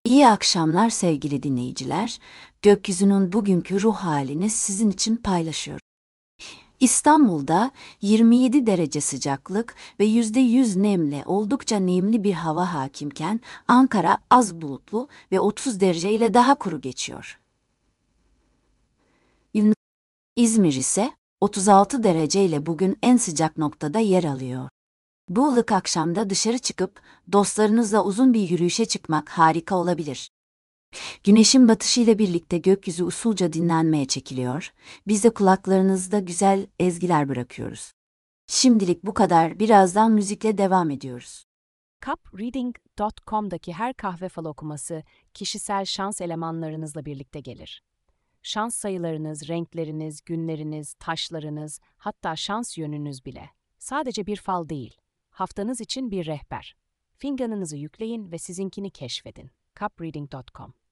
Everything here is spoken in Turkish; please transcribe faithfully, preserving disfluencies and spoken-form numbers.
İyi akşamlar sevgili dinleyiciler. Gökyüzünün bugünkü ruh halini sizin için paylaşıyorum. İstanbul'da yirmi yedi derece sıcaklık ve yüzde yüz nemle oldukça nemli bir hava hakimken Ankara az bulutlu ve otuz derece ile daha kuru geçiyor. İzmir ise otuz altı derece ile bugün en sıcak noktada yer alıyor. Bu ılık akşamda dışarı çıkıp dostlarınızla uzun bir yürüyüşe çıkmak harika olabilir. Güneşin batışıyla birlikte gökyüzü usulca dinlenmeye çekiliyor, biz de kulaklarınızda güzel ezgiler bırakıyoruz. Şimdilik bu kadar, birazdan müzikle devam ediyoruz. cup reading nokta com'daki her kahve fal okuması kişisel şans elemanlarınızla birlikte gelir. Şans sayılarınız, renkleriniz, günleriniz, taşlarınız, hatta şans yönünüz bile. Sadece bir fal değil, haftanız için bir rehber. Fincanınızı yükleyin ve sizinkini keşfedin. cup reading nokta com